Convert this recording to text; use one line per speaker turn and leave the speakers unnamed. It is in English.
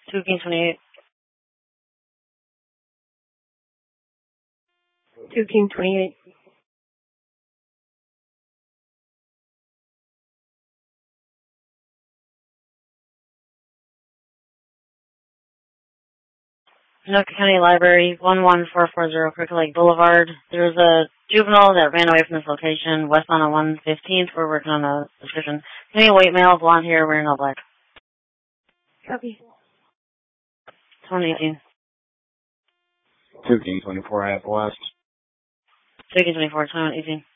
2 King 28. 2 King 28. Anoka County Library, 11440 Crooked Lake Boulevard. There's a juvenile that ran away from this location, westbound on 115th. We're working on a description. Any white male, blonde hair, wearing all black. Copy. 2018.
2 King 24 half west.
2 King 24, 2018.